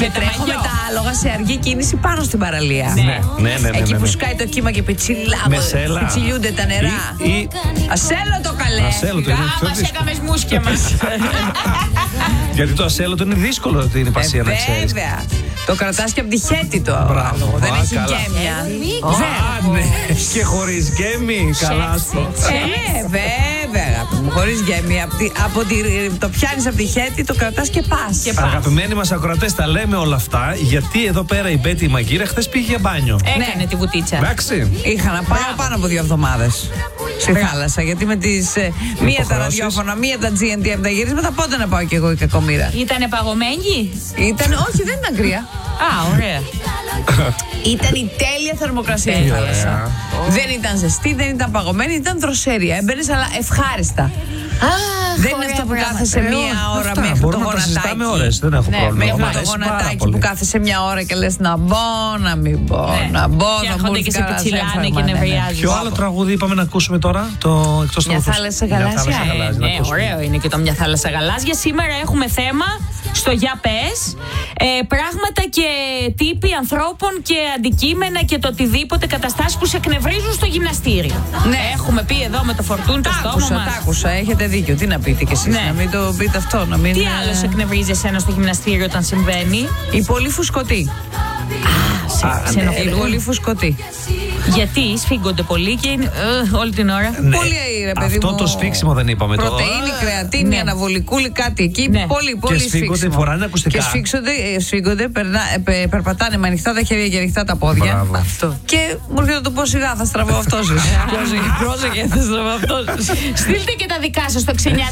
Και τρέχω με τα άλογα σε αργή κίνηση πάνω στην παραλία. Ναι. Εκεί που σκάει το κύμα και πιτσιλιούνται τα νερά. Ασέλωτο καλέ. Μας έκαμε μουσκια μας. Γιατί το ασέλωτο είναι δύσκολο την υπασία να ξέρεις. Βέβαια. Το κρατάς και από τη χέτη το άλογο. Δεν έχει γκέμια. Ναι. Και χωρίς γκέμι. Καλά στο. Βέβαια. Χωρίς γκέμι. Το πιάνεις από τη χέτη, το κρατάς και πας. Αγαπημένοι μας ακροατές, τα λέμε όλα αυτά γιατί εδώ πέρα η Μπέτη η Μαγκύρα χθες πήγε για μπάνιο. Έκανε τη βουτίτσα. Εντάξει. Είχα να πάω πάνω από 2 εβδομάδες στη θάλασσα. Γιατί με τις μία τα ραδιόφωνα, μία τα GNTM τα γυρίσματα, πότε να πάω κι εγώ η κακομοίρα. Ήτανε παγωμένη. Όχι, δεν ήταν κρύα. Α, ωραία. Ήταν η τέλεια θερμοκρασία η θάλασσα. Δεν ήταν ζεστή, δεν ήταν παγωμένη, ήταν δροσερία. Έμπαινες αλλά ευχάριστα. Δεν είναι αυτό που κάθεσαι μία ώρα μέχρι το γονατάκι. Δεν έχω πρόβλημα. Μέχρι το γονατάκι που κάθεσαι μία ώρα και λες να μπω, να μην μπω, να μπω. Και έρχονται και σε πιτσιλάνε και νευριάζουν. Ποιο άλλο τραγούδι είπαμε να ακούσουμε τώρα, το εκτός Μια θάλασσα γαλάζια. Ναι, ωραίο είναι και το Μια θάλασσα γαλάζια. Σήμερα έχουμε θέμα στο Για Πες. Πράγματα και τύποι ανθρώπων και αντικείμενα και το οτιδήποτε, καταστάσεις που σε εκνευρίζουν στο γυμναστήριο. Ναι. Έχουμε πει εδώ με το φορτούνι το στόμα μας. Τα άκουσα, έχετε δίκιο. Τι να πείτε κι εσείς, να μην το πείτε αυτό. Να μην... Τι άλλο σε εκνευρίζει εσένα στο γυμναστήριο όταν συμβαίνει? Η πολύ φουσκωτή. Ξενοφιλούν. Πολύ φουσκωτή. Γιατί σφίγγονται πολύ και είναι όλη την ώρα. Ναι. Πολύ ρε παιδί αυτό μου. Το σφίξιμο δεν είπαμε. Πρωτεΐνη, κρεατίνη, αναβολικούλη, κάτι εκεί. Πολύ σφίγγονται, φοράνε ακουστικά. Και σφίγγονται, περπατάνε με ανοιχτά τα χέρια και ανοιχτά τα πόδια. Αυτό. Και μου έρχεται να το πω σιγά, θα στραβώ αυτός. Πρόσεχε, θα στραβώ αυτός. Στείλτε και τα δικά σας στο 6937 949 949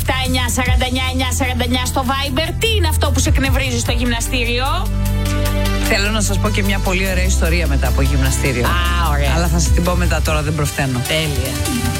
στο Viber. Τι είναι αυτό που σε εκνευρίζει στο γυμναστήριο? Θέλω να σας πω και μια πολύ ωραία ιστορία μετά από γυμναστήριο. Α, ωραία. Αλλά θα σας την πω μετά, τώρα δεν προφθαίνω. Τέλεια.